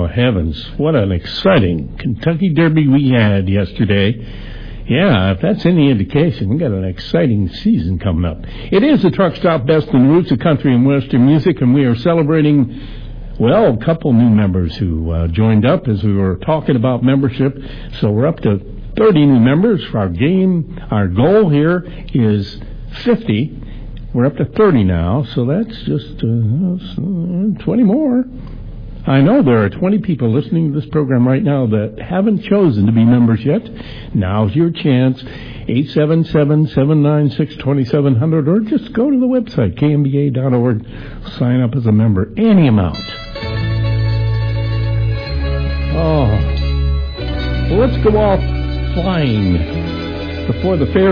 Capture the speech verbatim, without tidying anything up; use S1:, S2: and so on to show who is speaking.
S1: heavens. What an exciting Kentucky Derby we had yesterday. Yeah, if that's any indication, we've got an exciting season coming up. It is the Truck Stop Best in Roots of Country and Western Music, and we are celebrating, well, a couple new members who uh, joined up as we were talking about membership. So we're up to thirty new members. Our game, our goal here is fifty. We're up to thirty now, so that's just uh, twenty more. I know there are twenty people listening to this program right now that haven't chosen to be members yet. Now's your chance. eight seven seven, seven nine six, two seven zero zero, or just go to the website, K M B A dot org. Sign up as a member. Any amount. Oh. Well, let's go off flying before the fair